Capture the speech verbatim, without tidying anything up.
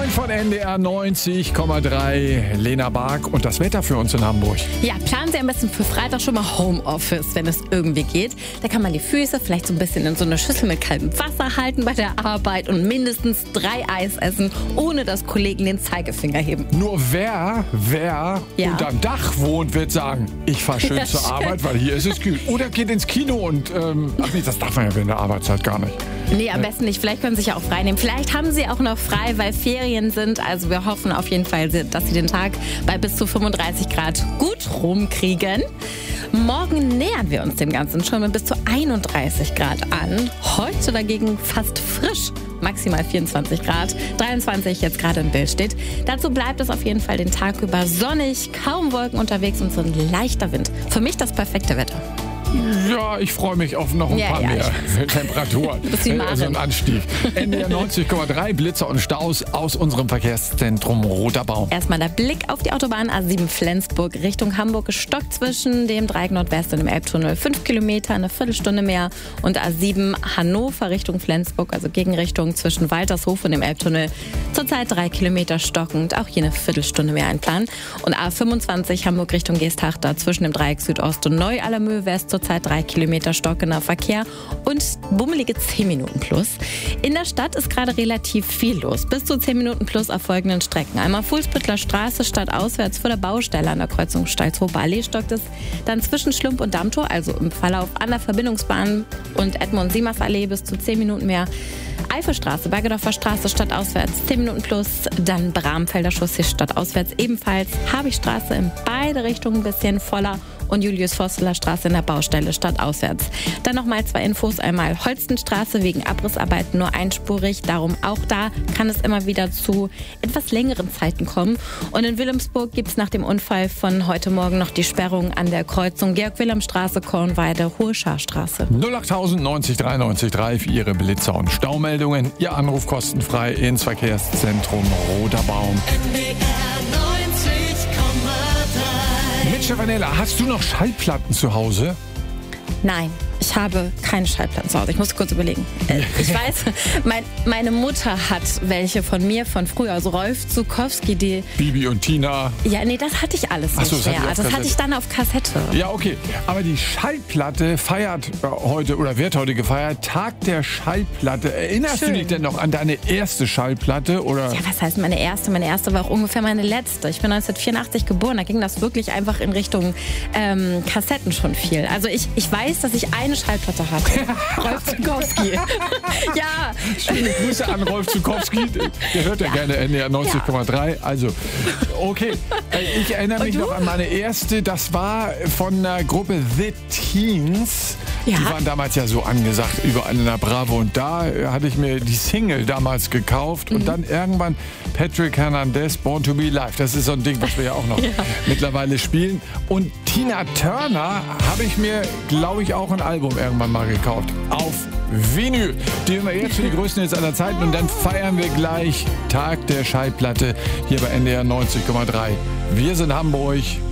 von N D R neunzig Komma drei, Lena Bark und das Wetter für uns in Hamburg. Ja, planen Sie am besten für Freitag schon mal Homeoffice, wenn es irgendwie geht. Da kann man die Füße vielleicht so ein bisschen in so eine Schüssel mit kaltem Wasser halten bei der Arbeit und mindestens drei Eis essen, ohne dass Kollegen den Zeigefinger heben. Nur wer, wer Ja. unterm Dach wohnt, wird sagen, ich fahre schön Ja, zur schön. Arbeit, weil hier ist es kühl. Oder geht ins Kino und, ähm, ach nee, das darf man ja während der Arbeitszeit gar nicht. Nee, am besten nicht. Vielleicht können Sie sich ja auch frei nehmen. Vielleicht haben Sie auch noch frei, weil Ferien sind. Also wir hoffen auf jeden Fall, dass Sie den Tag bei bis zu fünfunddreißig Grad gut rumkriegen. Morgen nähern wir uns dem Ganzen schon mit bis zu einunddreißig Grad an. Heute dagegen fast frisch. Maximal vierundzwanzig Grad, dreiundzwanzig jetzt gerade im Bild steht. Dazu bleibt es auf jeden Fall den Tag über sonnig, kaum Wolken unterwegs und so ein leichter Wind. Für mich das perfekte Wetter. Ja, ich freue mich auf noch ein Ja, paar ja, mehr Temperaturen. bist wie Äh, Marvin. so ein Anstieg. N D R neunzig Komma drei, Blitzer und Staus aus unserem Verkehrszentrum Roter Baum. Erstmal der Blick auf die Autobahn A sieben Flensburg Richtung Hamburg gestockt zwischen dem Dreieck Nordwest und dem Elbtunnel. Fünf Kilometer, eine Viertelstunde mehr. Und A sieben Hannover Richtung Flensburg, also Gegenrichtung zwischen Waltershof und dem Elbtunnel. Zurzeit drei Kilometer stockend, auch hier eine Viertelstunde mehr einplanen. Und A fünfundzwanzig Hamburg Richtung Geesthachter zwischen dem Dreieck Südost und Neu-Allermöhe West zurzeit drei Kilometer stockender Verkehr und bummelige zehn Minuten plus. In der Stadt ist gerade relativ viel los. Bis zu zehn Minuten plus auf folgenden Strecken. Einmal Fuhlsbüttler Straße stadtauswärts vor der Baustelle an der Kreuzung Stalzhofer Allee stockt es. Dann zwischen Schlump und Dammtor, also im Verlauf an der Verbindungsbahn und Edmund-Siemers Allee bis zu zehn Minuten mehr. Eifelstraße, Bergedorfer Straße stadtauswärts zehn Minuten plus. Dann Bramfelder Chaussee stadtauswärts ebenfalls. Habigstraße in beide Richtungen ein bisschen voller. Und Julius-Forsteler Straße in der Baustelle stadtauswärts. Dann nochmal zwei Infos. Einmal Holstenstraße wegen Abrissarbeiten nur einspurig. Darum auch da kann es immer wieder zu etwas längeren Zeiten kommen. Und in Wilhelmsburg gibt es nach dem Unfall von heute Morgen noch die Sperrung an der Kreuzung Georg-Wilhelm-Straße, Kornweide, Hohe Scharstraße. null acht neunzig drei neunzig drei für Ihre Blitzer und Staumeldungen. Ihr Anruf kostenfrei ins Verkehrszentrum Roter Baum. N D R neunzig Komma drei. Mit Stefanella, hast du noch Schallplatten zu Hause? Nein, ich habe keine Schallplatten zu Hause. Ich muss kurz überlegen. Äh, Ich weiß, mein, meine Mutter hat welche von mir von früher. Also Rolf Zukowski, die... Bibi und Tina. Ja, nee, das hatte ich alles Ach so, nicht das hatte mehr. ich auf Das hatte Kassette. ich dann auf Kassette. Ja, okay. Aber die Schallplatte feiert äh, heute oder wird heute gefeiert. Tag der Schallplatte. Erinnerst du Schön. dich denn noch an deine erste Schallplatte? Oder? Ja, was heißt meine erste? Meine erste war auch ungefähr meine letzte. Ich bin neunzehnhundertvierundachtzig geboren. Da ging das wirklich einfach in Richtung ähm, Kassetten schon viel. Also ich, ich weiß, dass ich eine Schallplatte hatte. Rolf Zukowski. Ja. Schöne Grüße an Rolf Zukowski. Der hört ja, Ja. gerne N D R neunzig Komma drei. Also, okay. Äh, Ich erinnere mich Und du? noch an meine erste. Das war von der Gruppe The Teens. Ja. Die waren damals ja so angesagt überall in der Bravo. Und da äh, hatte ich mir die Single damals gekauft. Mhm. Und dann irgendwann Patrick Hernandez, Born to Be Live. Das ist so ein Ding, was wir ja auch noch mittlerweile spielen. Und Tina Turner habe ich mir, glaube ich, auch ein Album irgendwann mal gekauft. Auf Vinyl. Die hören wir jetzt für die größten Hits aller Zeiten. Und dann feiern wir gleich Tag der Schallplatte hier bei N D R neunzig Komma drei. Wir sind Hamburg.